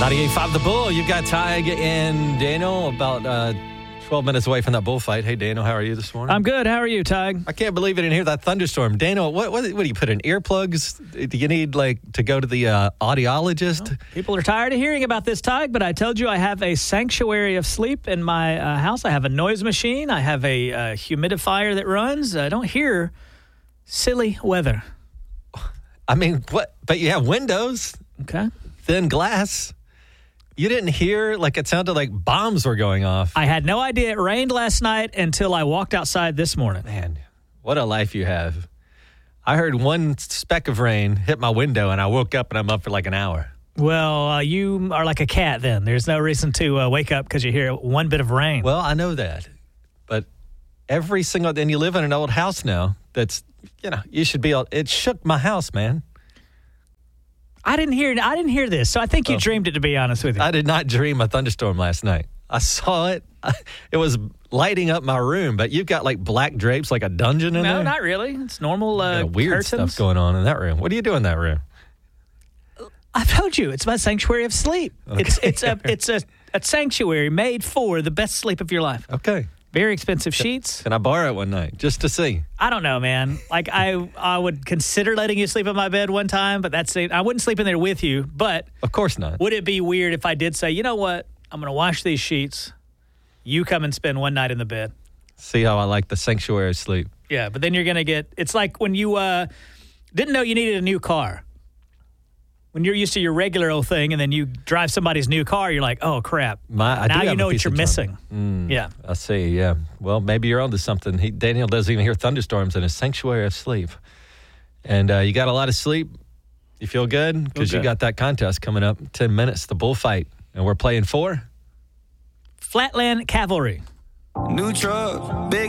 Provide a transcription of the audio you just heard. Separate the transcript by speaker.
Speaker 1: 98.5 The Bull. You've got Tig and Daniel about 12 minutes away from that bullfight. Hey, Daniel, how are you this morning?
Speaker 2: I'm good. How are you, Tig?
Speaker 1: I can't believe I didn't hear that thunderstorm. Daniel, what do you put in earplugs? Do you need, to go to the audiologist?
Speaker 2: Well, people are tired of hearing about this, Tig, but I told you I have a sanctuary of sleep in my house. I have a noise machine. I have a humidifier that runs. I don't hear silly weather.
Speaker 1: I mean, what? But you have windows.
Speaker 2: Okay.
Speaker 1: Thin glass. You didn't hear, it sounded like bombs were going off.
Speaker 2: I had no idea it rained last night until I walked outside this morning.
Speaker 1: Man, what a life you have. I heard one speck of rain hit my window, and I woke up, and I'm up for an hour.
Speaker 2: Well, you are like a cat then. There's no reason to wake up because you hear one bit of rain.
Speaker 1: Well, I know that. But every single day, and you live in an old house now that's, you should be able, it shook my house, man.
Speaker 2: I didn't hear this, so I think you dreamed it, to be honest with you.
Speaker 1: I did not dream a thunderstorm last night. I saw it. It was lighting up my room, but you've got black drapes, like a dungeon in there?
Speaker 2: No, not really. It's normal
Speaker 1: weird
Speaker 2: curtains.
Speaker 1: Stuff going on in that room. What do you do in that room?
Speaker 2: I've told you, it's my sanctuary of sleep. Okay. It's a sanctuary made for the best sleep of your life.
Speaker 1: Okay.
Speaker 2: Very expensive sheets.
Speaker 1: Can I borrow it one night just to see?
Speaker 2: I don't know, man. I would consider letting you sleep in my bed one time, but that's it. I wouldn't sleep in there with you, but...
Speaker 1: Of course not.
Speaker 2: Would it be weird if I did say, you know what? I'm going to wash these sheets. You come and spend one night in the bed.
Speaker 1: See how I like the sanctuary of sleep.
Speaker 2: Yeah, but then you're going to get... It's like when you didn't know you needed a new car. When you're used to your regular old thing and then you drive somebody's new car, you're like, oh, crap. Now you know what you're missing. Yeah.
Speaker 1: I see, yeah. Well, maybe you're onto something. Daniel doesn't even hear thunderstorms in his sanctuary of sleep. And you got a lot of sleep. You feel good? Because you got that contest coming up, 10 minutes, the bullfight. And we're playing for?
Speaker 2: Flatland Cavalry.
Speaker 3: New truck, big